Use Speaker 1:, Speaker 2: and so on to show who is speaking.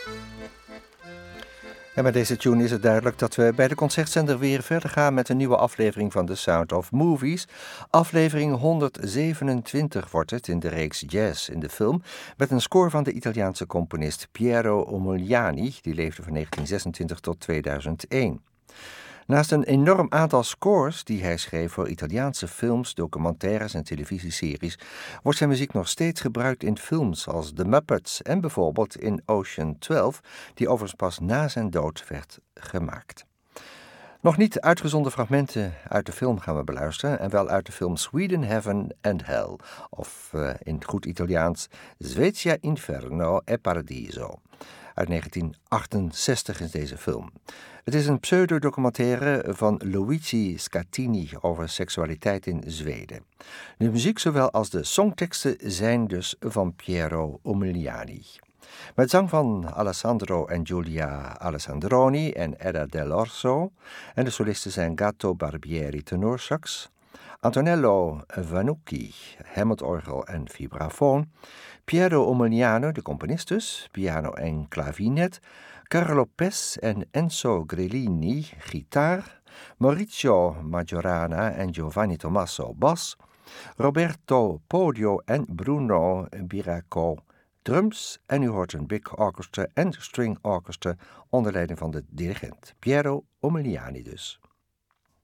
Speaker 1: En met deze tune is het duidelijk dat we bij de Concertzender weer verder gaan met een nieuwe aflevering van The Sound of Movies. Aflevering 127 wordt het in de reeks Jazz in de film, met een score van de Italiaanse componist Piero Umiliani, die leefde van 1926 tot 2001. Naast een enorm aantal scores die hij schreef voor Italiaanse films, documentaires en televisieseries, wordt zijn muziek nog steeds gebruikt in films als The Muppets en bijvoorbeeld in Ocean 12, die overigens pas na zijn dood werd gemaakt. Nog niet uitgezonden fragmenten uit de film gaan we beluisteren, en wel uit de film Sweden, Heaven and Hell, of in goed Italiaans Svezia, Inferno e Paradiso. Uit 1968 is deze film. Het is een pseudodocumentaire van Luigi Scattini over seksualiteit in Zweden. De muziek zowel als de songteksten zijn dus van Piero Umiliani. Met zang van Alessandro en Giulia Alessandroni en Edda Dell'Orso, en de solisten zijn Gatto Barbieri tenorsax, Antonello Vannucchi Hammondorgel en vibrafoon, Piero Umiliani, de componist dus, piano en clavinet, Carlo Pes en Enzo Grillini, gitaar, Maurizio Majorana en Giovanni Tommaso, bas, Roberto Podio en Bruno Biraco, drums, en u hoort een big orchestra en string orchestra onder leiding van de dirigent, Piero Umiliani dus.